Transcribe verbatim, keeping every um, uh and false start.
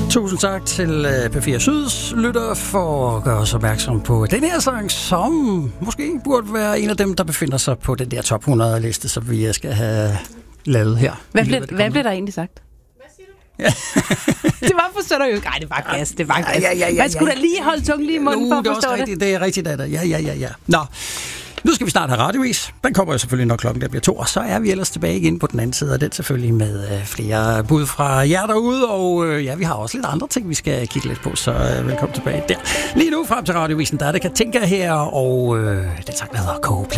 Tusind tak til P fire Syds lytter for at gøre os opmærksom på den her sang, som måske burde være en af dem, der befinder sig på den der top hundrede liste, som vi skal have lavet her. Hvad blev, hvad blev der egentlig sagt? Ja. Det var for sønderjysk. Nej, det var gas, det var gas. Ja, ja, ja, ja, Man skulle da lige holde tungen lige i munden uh, for at forstå det. Rigtigt, det er rigtigt, det er ja, ja, ja, ja. Nå, nu skal vi snart have radiovis. Den kommer jo selvfølgelig, når klokken der bliver to, og så er vi ellers tilbage igen på den anden side, og den selvfølgelig med øh, flere bud fra jer derude, og øh, ja, vi har også lidt andre ting, vi skal kigge lidt på, så øh, velkommen tilbage der. Lige nu frem til radiovisen, der er det Katinka her, og øh, den sang, der hedder Kogeplade.